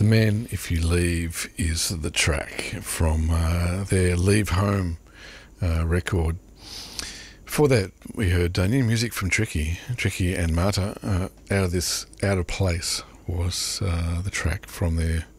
The Man If You Leave is the track from their Leave Home record. Before that, we heard new music from Tricky and Marta. Out of Place was the track from their